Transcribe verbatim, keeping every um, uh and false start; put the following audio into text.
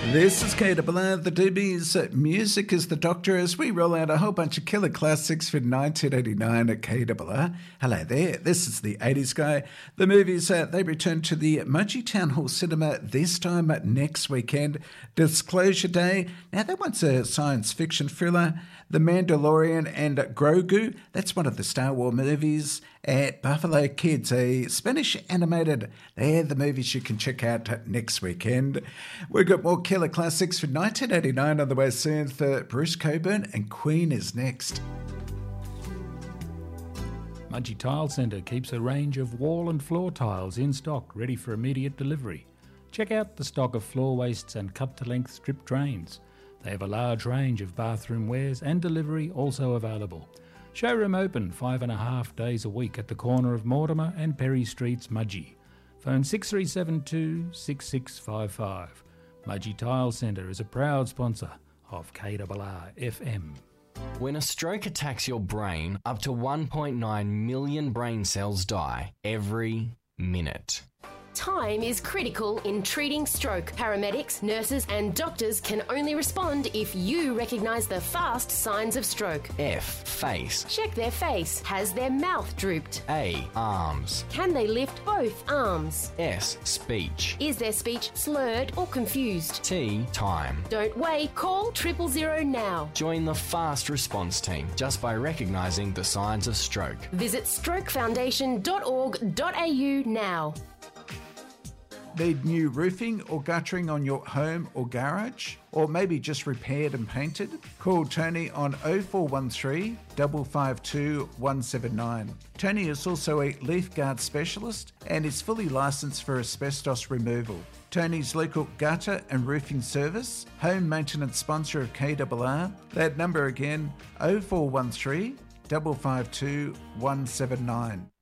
This is K R R, the Doobies. Music is the Doctor as we roll out a whole bunch of killer classics for nineteen eighty-nine at K R R. Hello there, this is the eighties guy. The movies, uh, they return to the Mudgee Town Hall Cinema this time next weekend. Disclosure Day, now that one's a science fiction thriller. The Mandalorian and Grogu, that's one of the Star Wars movies. At Buffalo Kids, a Spanish animated, they're the movies you can check out next weekend. We've got more killer classics for nineteen eighty-nine on the way soon. For Bruce Cockburn and Queen is next. Mudgee Tile Centre keeps a range of wall and floor tiles in stock, ready for immediate delivery. Check out the stock of floor wastes and cut-to-length strip drains. They have a large range of bathroom wares and delivery also available. Showroom open five and a half days a week at the corner of Mortimer and Perry Streets, Mudgee. Phone six three seven two, six six five five. Mudgee Tile Centre is a proud sponsor of K R R F M. When a stroke attacks your brain, up to one point nine million brain cells die every minute. Time is critical in treating stroke. Paramedics, nurses and doctors can only respond if you recognise the fast signs of stroke. F. Face. Check their face. Has their mouth drooped? A. Arms. Can they lift both arms? S. Speech. Is their speech slurred or confused? T. Time. Don't wait. Call triple zero now. Join the fast response team just by recognising the signs of stroke. Visit stroke foundation dot org dot a u now. Need new roofing or guttering on your home or garage? Or maybe just repaired and painted? Call Tony on oh four one three, five five two, one seven nine. Tony is also a leaf guard specialist and is fully licensed for asbestos removal. Tony's local gutter and roofing service, home maintenance sponsor of K R R. That number again, oh four one three, five five two, one seven nine.